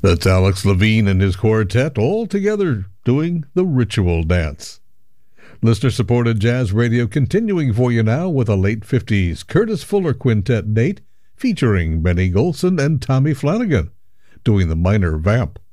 That's Alex Levine and his quartet all together doing the Ritual Dance. Listener-supported jazz radio continuing for you now with a late 50s Curtis Fuller Quintet date featuring Benny Golson and Tommy Flanagan doing the minor vamp.